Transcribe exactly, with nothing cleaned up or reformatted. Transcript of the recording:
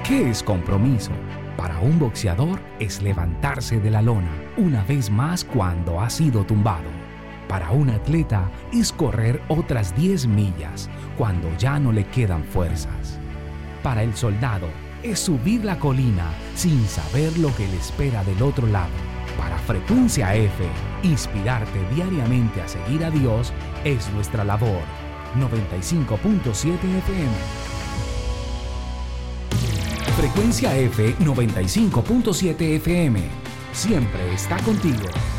¿Qué es compromiso? Para un boxeador es levantarse de la lona una vez más cuando ha sido tumbado. Para un atleta es correr otras diez millas cuando ya no le quedan fuerzas. Para el soldado es subir la colina sin saber lo que le espera del otro lado. Para Frecuencia F, inspirarte diariamente a seguir a Dios es nuestra labor. noventa y cinco punto siete F M. Frecuencia F noventa y cinco punto siete F M. Siempre está contigo.